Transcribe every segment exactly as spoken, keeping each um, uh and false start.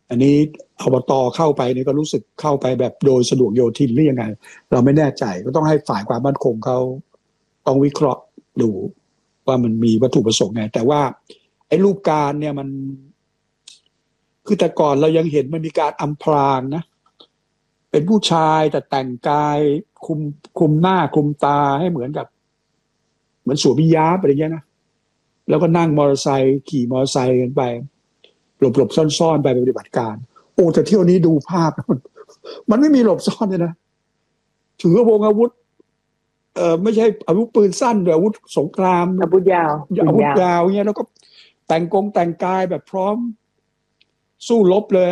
อันนี้อบตเข้าไปนี่ก็รู้สึกเข้าไปแบบโดยสะดวกโยทินหรือยังไงเราไม่แน่ใจก็ต้องให้ฝ่ายความมั่นคงเขาต้องวิเคราะห์ดูว่ามันมีวัตถุประสงค์ไงแต่ว่าไอ้รูปการเนี่ยมันคือแต่ก่อนเรายังเห็นมันมีการอำพรางนะเป็นผู้ชายแต่แต่งกายคลุมคลุมหน้าคลุมตาให้เหมือนกับเหมือนสวมวิญญาณอะไรเงี้ยนะแล้วก็นั่งมอเตอร์ไซค์ขี่มอเตอร์ไซค์กันไปหลบๆซ่อนๆไปปฏิบัติการโอ้แต่เที่ยวนี้ดูภาพมันมันไม่มีหลบซ่อนเลยนะถืออาวุธอาวุธเอ่อไม่ใช่อาวุธปืนสั้นหรืออาวุธสงครามอาวุธยาวอาวุธยาวเงี้ยแล้วก็แต่งกงแต่งกายแบบพร้อมสู้รบเลย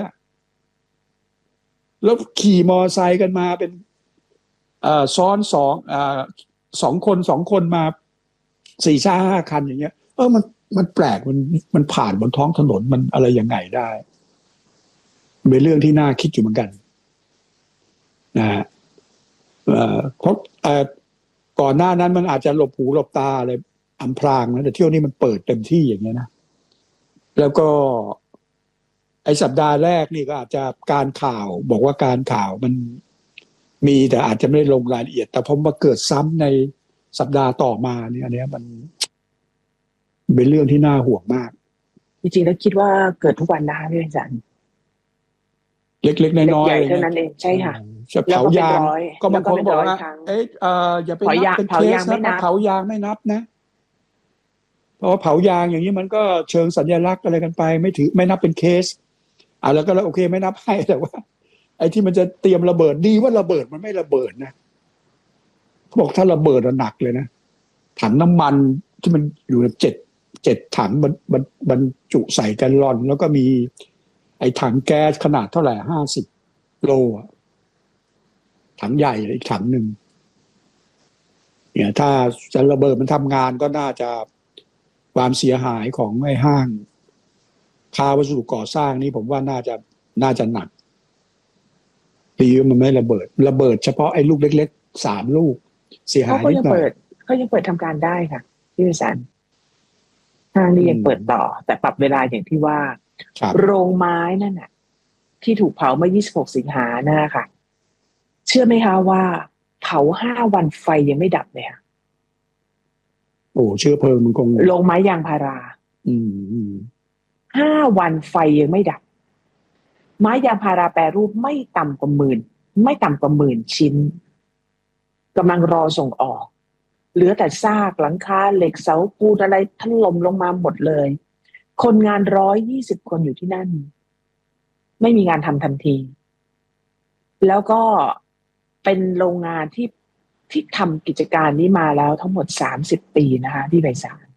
แล้วขี่มอเตอร์ไซค์กันมาเป็นเอ่อซ้อนสองอ่าสองคนสองคนมาสี่ชาห้าคันอย่างเงี้ยเออมันมันแปลกมันมันผ่านบนท้องถนนมันอะไรยังไงได้เป็นเรื่องที่น่าคิดอยู่เหมือนกันนะฮะเอ่อเพราะเอ่อก่อนหน้านั้นมันอาจจะหลบหูหลบตาอะไรอำพรางนะแต่เที่ยวนี้มันเปิดเต็มที่อย่างเงี้ยนะแล้วก็ไอ้สัปดาห์แรกนี่ก็อาจจะการข่าวบอกว่าการข่าวมันมีแต่อาจจะไม่ได้ลงรายละเอียดแต่พอมาเกิดซ้ำในสัปดาห์ต่อมาเนี่ยอันเนี้ยมันเป็นเรื่องที่น่าห่วงมากจริงๆแล้วคิดว่าเกิดทุกวันนะคะพี่อาจารย์เล็กๆน้อยๆอะไรเท่านั้นเองใช่ค่ะจะเผายางก็บางคนบอกว่าเอ๊ะเอ่ออย่าไปนับเป็นเคสนะเผายางไม่นับนะเพราะว่าเผายางอย่างนี้มันก็เชิงสัญลักษณ์อะไรกันไปไม่ถือไม่นับเป็นเคสอ่ะแล้วก็แล้วโอเคไม่นับให้แต่ว่าไอ้ที่มันจะเตรียมระเบิดดีว่าระเบิดมันไม่ระเบิดนะเขาบอกถ้าระเบิดมันหนักเลยนะถังน้ำมันที่มันอยู่ในเจ็ดเจ็ดถังบรรบรรบรรจุใส่แกลลอนแล้วก็มีไอ้ถังแก๊สขนาดเท่าไหร่ห้าสิบโลอะถังใหญ่อีกถังหนึ่งเนี่ยถ้าจะระเบิดมันทำงานก็น่าจะความเสียหายของไอ้ห้างค้าวัสดุก่อสร้างนี้ผมว่าน่าจะน่าจะหนักดีมันไม่ระเบิดระเบิดเฉพาะไอ้ลูกเล็กๆสามลูกเสียหายนิดหน่อยเขายังเปิดทำการได้ค่ะพี่วิสันห้างนี้ยังเปิดต่อแต่ปรับเวลาอย่างที่ว่าโรงไม้นั่นน่ะที่ถูกเผาเมื่อยี่สิบหกสิงหานะคะเชื่อไหมคะว่าเผาห้าวันไฟยังไม่ดับเลยค่ะโอ้เชื้อเพลิงมันคงโรงไม้ยางพาราอืมห้าวันไฟยังไม่ดับไม้ยางพาราแปรรูปไม่ต่ำกว่าหมื่นไม่ต่ำกว่าหมื่นชิ้นกำลังรอส่งออกเหลือแต่ซากหลังคาเหล็กเสาปูนอะไรถล่มลงมาหมดเลยคนงานร้อยยี่สิบคนอยู่ที่นั่นไม่มีงานทำทันทีแล้วก็เป็นโรงงานที่ที่ทำกิจการนี้มาแล้วทั้งหมดสามสิบปีนะคะที่ไพศาล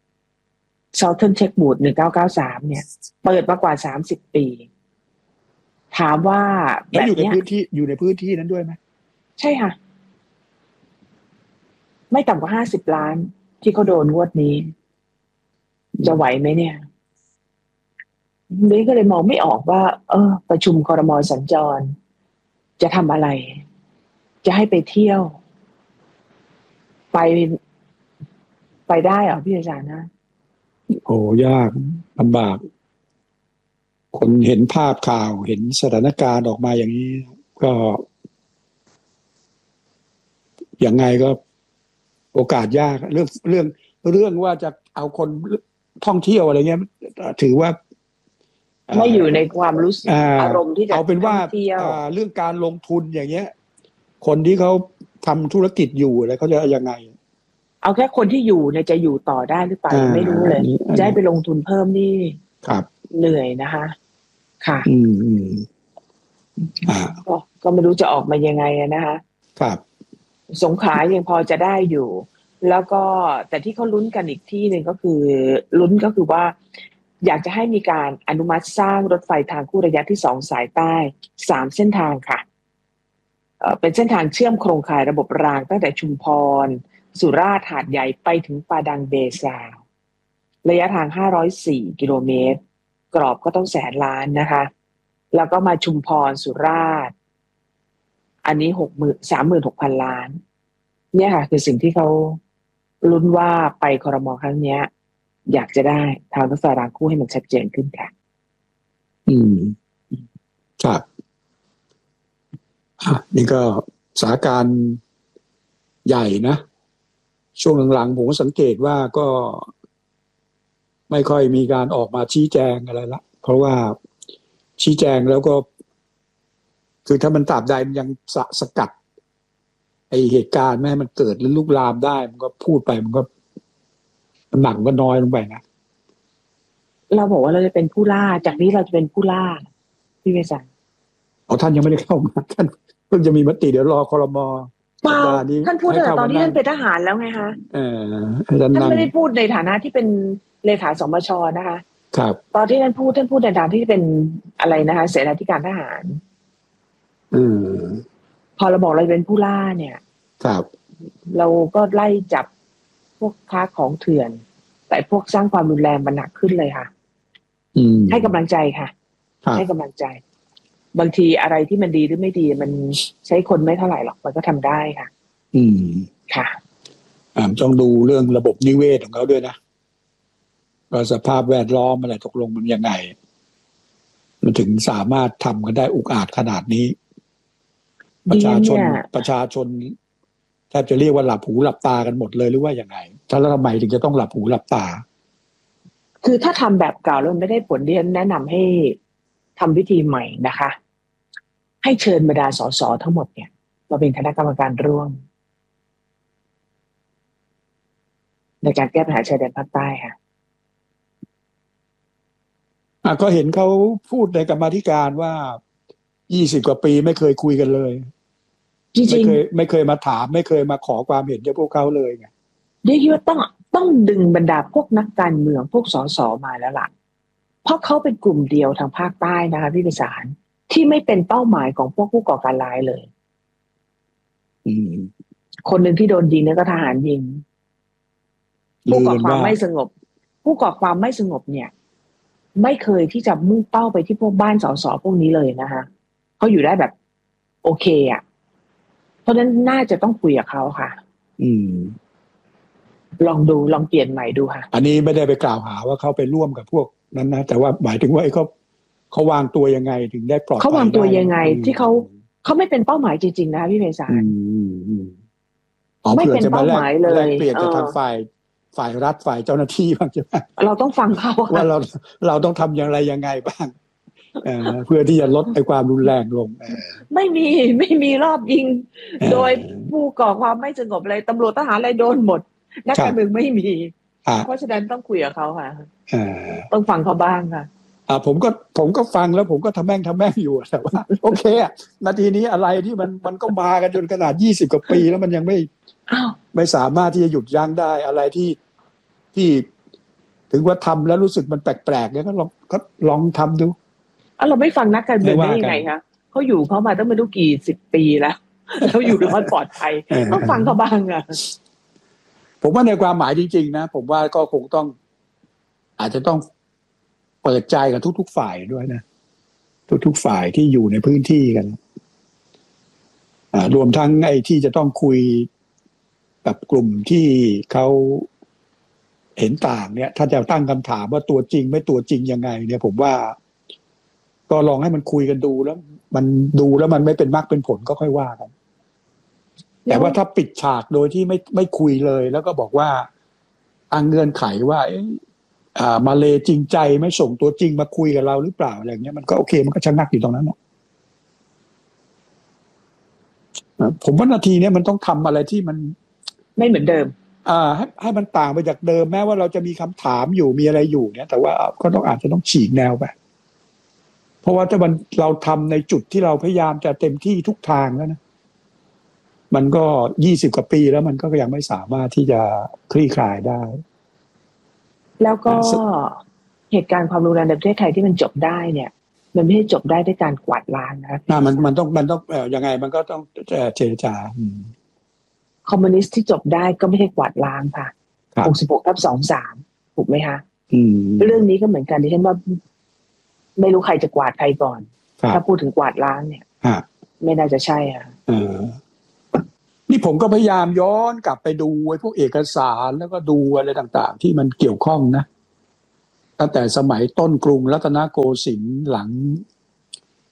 Southern Techwood หนึ่งเก้าเก้าสามเนี่ยเปิดมากว่าสามสิบปีถามว่าแบบอยู่ในพื้นที่อยู่ในพื้นที่นั้นด้วยไหมใช่ค่ะไม่ต่ำกว่าห้าสิบล้านที่เขาโดนงวดนี้จะไหวไหมเนี่ยนี่ก็เลยมองไม่ออกว่าเออประชุมครม.สัญจรจะทำอะไรจะให้ไปเที่ยวไปไปได้เหรอพี่อาจารย์นะโอ้ยากลำบากคนเห็นภาพข่าวเห็นสถานการณ์ออกมาอย่างนี้ก็ยังไงก็โอกาสยากเรื่องเรื่องเรื่องว่าจะเอาคนท่องเที่ยวอะไรเงี้ยถือว่าไม่อยู่ในความรู้สึกอารมณ์ที่จะเอาเป็นว่าเรื่องการลงทุนอย่างเงี้ยคนที่เขาทำธุรกิจอยู่อะไรเขาจะยังไงเอาแค่คนที่อยู่เนี่ยจะอยู่ต่อได้หรือเปล่าไม่รู้เลยจะให้ไปลงทุนเพิ่มนี่เหนื่อยนะคะค่ะอืมอืมอ่าก็ก็ไม่รู้จะออกมายังไงนะคะครับสงขลายังพอจะได้อยู่แล้วก็แต่ที่เขาลุ้นกันอีกที่หนึ่งก็คือลุ้นก็คือว่าอยากจะให้มีการอนุมัติสร้างรถไฟทางคู่ระยะที่สองสายใต้สามเส้นทางค่ะเอ่อเป็นเส้นทางเชื่อมโครงข่ายระบบรางตั้งแต่ชุมพรสุราษฎร์หาดใหญ่ไปถึงปาดังเบซาระยะทางห้าร้อยสี่กิโลเมตรกรอบก็ต้องแสนล้านนะคะแล้วก็มาชุมพรสุราษฎร์อันนี้หกหมื่นสามหมื่นหกพันล้านเนี่ยค่ะคือสิ่งที่เขาลุ้นว่าไปครม.ครั้งนี้อยากจะได้ทางรถไฟรางคู่ให้มันชัดเจนขึ้นค่ะอืมครับนี่ก็สถานการณ์ใหญ่นะช่วงหลังๆผมก็สังเกตว่าก็ไม่ค่อยมีการออกมาชี้แจงอะไรละเพราะว่าชี้แจงแล้วก็คือถ้ามันตราบใดมันยังสสกัดไอเหตุการณ์ไม่ให้มันเกิดหรือลุกลามได้มันก็พูดไปมันก็หนักก็น้อยลงไปนะเราบอกว่าเราจะเป็นผู้ล่าจากนี้เราจะเป็นผู้ล่าพี่เวสันอ๋อท่านยังไม่ได้เข้ามาท่านเพิ่งจะมีมติเดี๋ยวรอครม. เปล่าท่านพูดแต่ตอนที่ท่านเป็นทหารแล้วไงคะเออท่านไม่ได้พูดในฐานะที่เป็นเลขาสมชนะคะครับตอนที่ท่านพูดท่านพูดในฐานะที่เป็นอะไรนะคะเสนาธิการทหารอืมพอเราบอกเราเป็นผู้ล่าเนี่ยครับเราก็ไล่จับพวกค้าของเถื่อนแต่พวกสร้างความรุนแรงมันหนักขึ้นเลยค่ะอืมให้กำลังใจค่ะให้กำลังใจบางทีอะไรที่มันดีหรือไม่ดีมันใช้คนไม่เท่าไหร่หรอกมันก็ทำได้ค่ะอืมค่ะอ่าต้องดูเรื่องระบบนิเวศของเขาด้วยนะว่าสภาพแวดล้อมอะไรตกลงมันยังไงมันถึงสามารถทำกันได้อุกอาจขนาดนี้ประชาชนประชาชนแทบจะเรียกว่าหลับหูหลับตากันหมดเลยหรือว่ายังไงถ้าแล้วทำไมถึงจะต้องหลับหูหลับตาคือถ้าทำแบบเก่าแล้วมันไม่ได้ผลเรียนแนะนำให้ทำวิธีใหม่นะคะให้เชิญบรรดาสสทั้งหมดเนี่ยมาเป็นคณะกรรมการร่วมในการแก้ปัญหาชายแดนภาคใต้ค่ะอ่ะก็เห็นเขาพูดในกรรมาธิการว่ายี่สิบกว่าปีไม่เคยคุยกันเลยจริงๆไม่เคยไม่เคยมาถามไม่เคยมาขอความเห็นจากพวกเขาเลยไงเรียกว่าต้องต้องดึงบรรดาพวกนักการเมืองพวกสสมาแล้วล่ะเพราะเขาเป็นกลุ่มเดียวทางภาคใต้นะคะพี่พิสารที่ไม่เป็นเป้าหมายของพวกผู้ก่อการร้ายเลยอืมคนหนึ่งที่โดนยิงเนี่ยก็ทหารยิงผู้ก่อความไม่สงบผู้ก่อความไม่สงบเนี่ยไม่เคยที่จะมุ่งเป้าไปที่พวกบ้านสสพวกนี้เลยนะคะเขาอยู่ได้แบบโอเคอ่ะเพราะฉะนั้นน่าจะต้องคุยกับเขาค่ะอืมลองดูลองเปลี่ยนใหม่ดูค่ะอันนี้ไม่ได้ไปกล่าวหาว่าเขาไปร่วมกับพวกนั้นนะแต่ว่าหมายถึงว่าไอ้เขาเขาวางตัวยังไงถึงได้ปลอดภัยเขาวางตัวยังไงที่เขาเขาไม่เป็นเป้าหมายจริงๆนะพี่เพชรสารไม่เป็นเป้าหมายเลยเปลี่ยนจากทางฝ่ายฝ่ายรัฐฝ่ายเจ้าหน้าที่บ้างใช่ไหมเราต้องฟังเขาว่าเราเราต้องทำอย่างไรยังไงบ้างเพื่อที่จะลดไอ้ความรุนแรงลงไม่มีไม่มีรอบยิงโดยผู้ก่อความไม่สงบเลยตำรวจทหารอะไรโดนหมดนักการเมืองไม่มีเพราะฉะนั้นต้องคุยกับเขาค่ะต้องฟังเขาบ้างค่ะอ่าผมก็ผมก็ฟังแล้วผมก็ทำแม่งทำแม่งอยู่แต่ว่าโอเคอ่ะนาทีนี้อะไรที่มันมันก็มากันจนขนาดยี่สิบกว่าปีแล้วมันยังไม่ไม่สามารถที่จะหยุดยั้งได้อะไรที่ที่ถึงว่าทำแล้วรู้สึกมันแปลกๆเนี่ยก็ลองก็ลองทำดูอ่ะเราไม่ฟังนักการเมืองได้ยังไงคะเขาอยู่เขามาตั้งไม่รู้กี่สิบปีแล้วเขาอยู่รอดปลอดภัยต้องฟังเขาบ้างอ่ะผมว่าในความหมายจริงๆนะผมว่าก็คงต้องอาจจะต้องเปิดใจกับทุกๆฝ่ายด้วยนะทุกๆฝ่ายที่อยู่ในพื้นที่กันอ่ารวมทั้งไอ้ที่จะต้องคุยกับกลุ่มที่เขาเห็นต่างเนี่ยถ้าจะตั้งคำถามว่าตัวจริงไม่ตัวจริงยังไงเนี่ยผมว่าก็ลองให้มันคุยกันดูแล้วมันดูแล้วมันไม่เป็นมรรคเป็นผลก็ค่อยว่ากันแต่ว่าถ้าปิดฉากโดยที่ไม่ไม่คุยเลยแล้วก็บอกว่าอ้างเงื่อนไขว่าอ่ามาเลจริงใจไม่ส่งตัวจริงมาคุยกับเราหรือเปล่าอะไรอย่างเงี้ยมันก็โอเคมันก็ชะงักอยู่ตรงนั้นนะผมว่านาทีนี้มันต้องทำอะไรที่มันไม่เหมือนเดิมอ่าให้ให้มันต่างไปจากเดิมแม้ว่าเราจะมีคำถามอยู่มีอะไรอยู่เนี่ยแต่ว่าก็ต้องอาจจะต้องฉีกแนวไปเพราะว่าถ้ามันเราทำในจุดที่เราพยายามจะเต็มที่ทุกทางแล้วนะมันก็ยี่สิบกว่าปีแล้วมันก็ยังไม่สามารถที่จะคลี่คลายได้แล้วก็เหตุการณ์ความรุนแรงในประเทศไทยที่มันจบได้เนี่ยมันไม่ได้จบได้ด้วยการกวาดล้างนะน่ะมันมันต้องมันต้องเอ่อยังไงมันก็ต้องเจรจาคอมมิวนิสต์ที่จบได้ก็ไม่ใช่กวาดล้างค่ะหกสิบหกทับสองสามถูกไหมคะเรื่องนี้ก็เหมือนกันที่ฉันว่าไม่รู้ใครจะกวาดใครก่อนถ้าพูดถึงกวาดล้างเนี่ยไม่น่าจะใช่ค่ะนี่ผมก็พยายามย้อนกลับไปดูไอ้พวกเอกสารแล้วก็ดูอะไรต่างๆที่มันเกี่ยวข้องนะตั้งแต่สมัยต้นกรุงรัตนโกสินทร์หลัง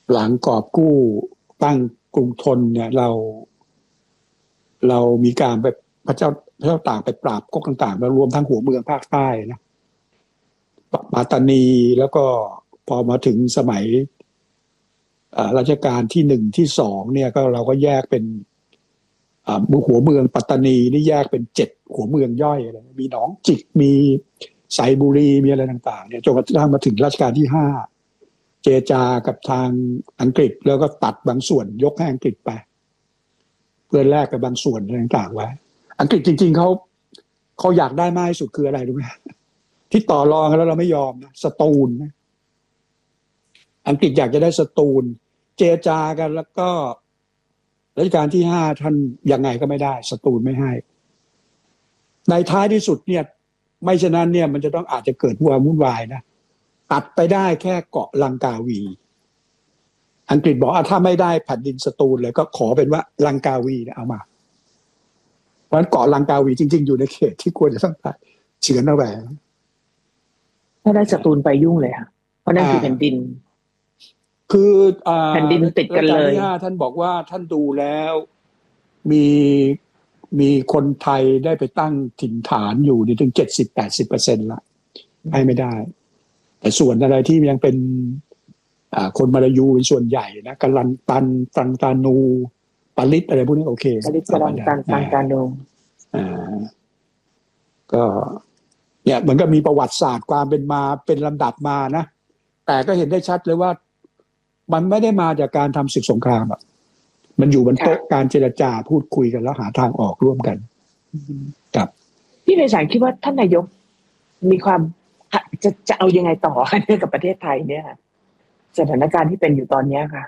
หลังกอบกู้ตั้งกรุงธนเนี่ยเราเรามีการไปพระเจ้าพระเจ้าตากไปปราบก๊กต่างๆแล้วรวมทั้งหัวเมืองภาคใต้นะปัตตานีแล้วก็พอมาถึงสมัยรัชกาลที่หนึ่งที่สองเนี่ยก็เราก็แยกเป็นหัวเมืองปัตตานีนี่แยกเป็นเจ็ดหัวเมืองย่อยอะไรมีหนองจิกมีไสบุรีมีอะไรต่างๆเนี่ยจนกระทั่งมาถึงรัชกาลที่ห้าเจรจากับทางอังกฤษแล้วก็ตัดบางส่วนยกให้อังกฤษไปเพื่อแลกกับบางส่วนอะไรต่างๆไว้อังกฤษจริงๆเขาเขาอยากได้มากที่สุดคืออะไรรู้ไหมที่ต่อรองกันแล้วเราไม่ยอมนะสตูลนะอังกฤษอยากจะได้สตูลเจรจากันแล้วก็รัชกาลที่ห้าท่านยังไงก็ไม่ได้สตูลไม่ให้ในท้ายที่สุดเนี่ยไม่ฉะนั้นเนี่ยมันจะต้องอาจจะเกิดความวุ่นวายนะตัดไปได้แค่เกาะลังกาวีอังกฤษบอกถ้าไม่ได้แผ่นดินสตูลเลยก็ขอเป็นว่าลังกาวีเนี่ยเอามาเพราะฉะนั้นเกาะลังกาวีจริงๆอยู่ในเขตที่ควรจะต้องเฉือนเอาไว้ถ้าได้สตูลไปยุ่งเลยค่ะเพราะนั่นคือแผ่นดินคือแผ่นดินติดกันเลยท่านบอกว่าท่านดูแล้วมีมีคนไทยได้ไปตั้งถิ่นฐานอยู่นี่ถึงเจ็ดสิบแปดสิบเปอร์เซ็นต์ละให้ไม่ได้แต่ส่วนอะไรที่ยังเป็นคนมาลายูเป็นส่วนใหญ่นะกะลันตันตังตานูปาลิตอะไรพวกนี้โอเคปาลิตกะลันตันตังตานูอ่าก็เนี่ยเหมือนกับมีประวัติศาสตร์ความเป็นมาเป็นลำดับมานะแต่ก็เห็นได้ชัดเลยว่ามันไม่ได้มาจากการทำศึกสงครามอ่ะมันอยู่บนโต๊ะการเจรจาพูดคุยกันแล้วหาทางออกร่วมกันครับพี่ไพศาลคิดว่าท่านนายกมีความจะจะเอายังไงต่อเนี่ยกับประเทศไทยเนี่ยสถานการณ์ที่เป็นอยู่ตอนนี้ค่ะ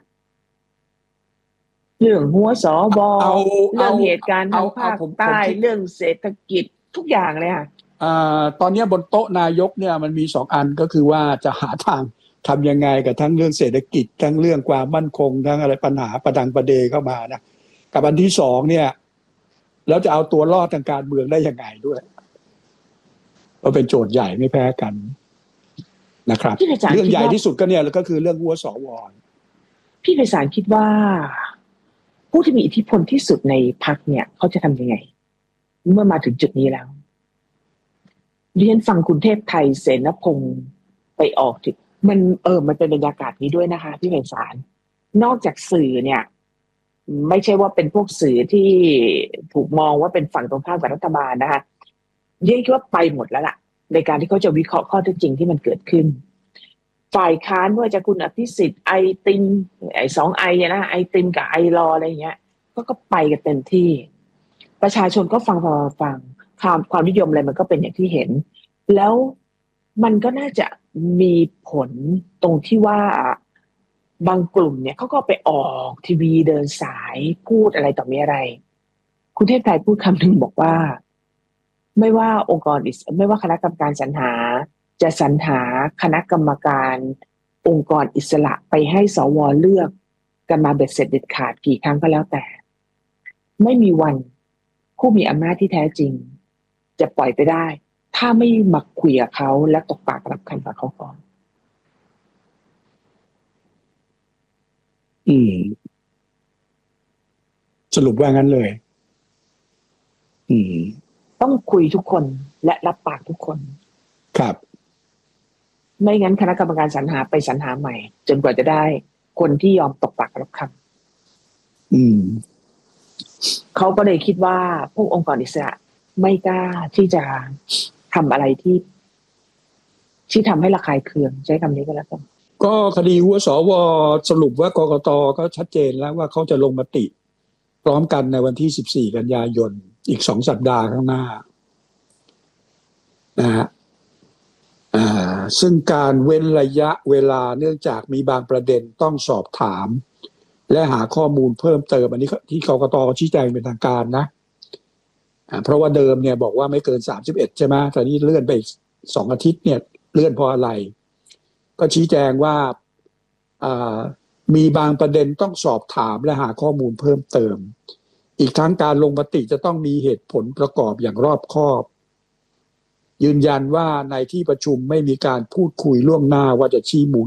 เรื่องหัวสบเรื่องเหตุการณ์ทางภาคใต้เรื่องเศรษฐกิจทุกอย่างเลยค่ะอ่าตอนนี้บนโต๊ะนายกเนี่ยมันมีสองอันก็คือว่าจะหาทางทำยังไงกับทั้งเรื่องเศรษฐกิจทั้งเรื่องความมั่นคงทั้งอะไรปัญหาประดังประเดเข้ามานะกับอันที่สองเนี่ยแล้วจะเอาตัวรอดทางการเมืองได้ยังไงด้วยก็เป็นโจทย์ใหญ่ไม่แพ้กันนะครับเรื่องใหญ่ที่สุดก็เนี่ยก็คือเรื่องหัวสวพี่ไพศาลคิดว่าผู้ที่มีอิทธิพลที่สุดในพรรคเนี่ยเขาจะทำยังไงเมื่อมาถึงจุดนี้แล้วดิฉันฟังคุณเทพไทยเสนพงศ์ไปออกถึงมันเออมันเป็นบรรยากาศนี้ด้วยนะคะพี่ไพศาลนอกจากสื่อเนี่ยไม่ใช่ว่าเป็นพวกสื่อที่ถูกมองว่าเป็นฝั่งตรงข้ามกับรัฐบาลนะคะเรียกว่าไปหมดแล้วล่ะในการที่เขาจะวิเคราะห์ข้อเท็จจริงที่มันเกิดขึ้นฝ่ายค้านว่าจะคุณอภิสิทธิ์ไอติมไอสองไอเนี่ยนะไอติมกับไอรออะไรเงี้ยก็ก็ไปกันเต็มที่ประชาชนก็ฟังฟังฟังความความนิยมอะไรมันก็เป็นอย่างที่เห็นแล้วมันก็น่าจะมีผลตรงที่ว่าบางกลุ่มเนี่ยเขาก็ไปออกทีวีเดินสายพูดอะไรต่อมีอะไรคุณเทพไทยพูดคำหนึ่งบอกว่าไม่ว่าองค์กรไม่ว่าคณะกรรมการสรรหาจะสรรหาคณะกรรมการองค์กรอิสระไปให้สวเลือกกันมาเบ็ดเสร็จเด็ดขาดกี่ครั้งก็แล้วแต่ไม่มีวันผู้มีอำนาจที่แท้จริงจะปล่อยไปได้ถ้าไม่มาคุยกับเขาและตกปากรับคำกับเขาก่อนอืมสรุปว่างั้นเลยอืมต้องคุยทุกคนและรับปากทุกคนครับไม่งั้นคณะกรรมการสรรหาไปสรรหาใหม่จนกว่าจะได้คนที่ยอมตกปากรับคำอืมเขาก็เลยคิดว่าพวกองค์กรอิสระไม่กล้าที่จะทำอะไรที่ที่ทำให้ระคายเคืองใช้คำนี้ก็แล้วกันก็คดีหัวสวสรุปว่ากกตก็ชัดเจนแล้วว่าเขาจะลงมติพร้อมกันในวันที่สิบสี่กันยายนอีกสองสัปดาห์ข้างหน้านะฮะอ่าซึ่งการเว้นระยะเวลาเนื่องจากมีบางประเด็นต้องสอบถามและหาข้อมูลเพิ่มเติมอันนี้ที่กกตชี้แจงเป็นทางการนะอ่าเพราะว่าเดิมเนี่ยบอกว่าไม่เกินสามสิบเอ็ดใช่ไหมแต่นี่เลื่อนไปสองอาทิตย์เนี่ยเลื่อนเพราะอะไรก็ชี้แจงว่าอ่ามีบางประเด็นต้องสอบถามและหาข้อมูลเพิ่มเติมอีกทั้งการลงมติจะต้องมีเหตุผลประกอบอย่างรอบคอบยืนยันว่าในที่ประชุมไม่มีการพูดคุยล่วงหน้าว่าจะชี้มูล